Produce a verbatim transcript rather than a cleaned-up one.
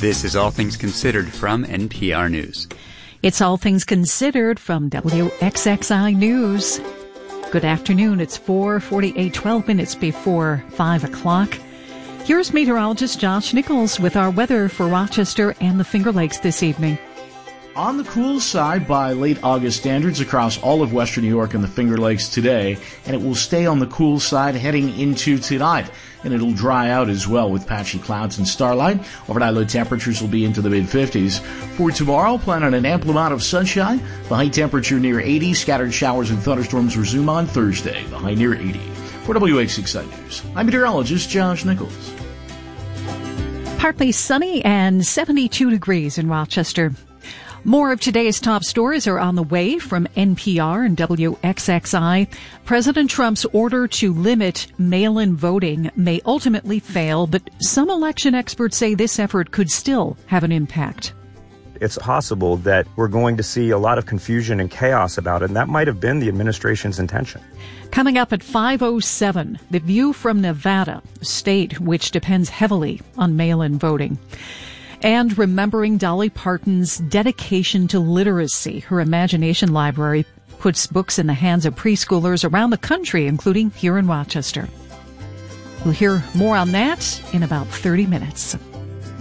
This is All Things Considered from N P R News. It's All Things Considered from W X X I News. Good afternoon. It's four forty-eight, twelve minutes before five o'clock. Here's meteorologist Josh Nichols with our weather for Rochester and the Finger Lakes this evening. On the cool side by late August standards across all of western New York and the Finger Lakes today, and it will stay on the cool side heading into tonight. And it'll dry out as well with patchy clouds and starlight. Overnight low temperatures will be into the mid-fifties. For tomorrow, plan on an ample amount of sunshine. The high temperature near eighty. Scattered showers and thunderstorms resume on Thursday. The high near eighty. For W X X I News, I'm meteorologist Josh Nichols. Partly sunny and seventy-two degrees in Rochester. More of today's top stories are on the way from N P R and W X X I. President Trump's order to limit mail-in voting may ultimately fail, but some election experts say this effort could still have an impact. It's possible that we're going to see a lot of confusion and chaos about it, and that might have been the administration's intention. Coming up at five oh seven, the view from Nevada, a state which depends heavily on mail-in voting. And remembering Dolly Parton's dedication to literacy. Her Imagination Library puts books in the hands of preschoolers around the country, including here in Rochester. We'll hear more on that in about thirty minutes.